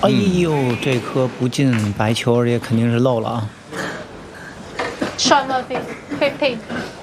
哎呦，这颗不进白球，而且肯定是漏了啊！ Shot Murphy 15.